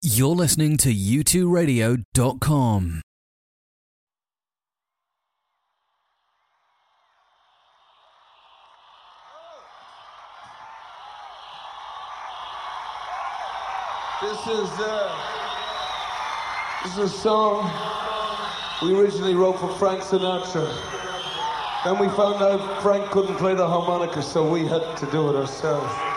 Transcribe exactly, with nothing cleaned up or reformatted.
You're listening to U two radio dot com. This is uh, this is a song we originally wrote for Frank Sinatra. Then we found out Frank couldn't play the harmonica, so we had to do it ourselves.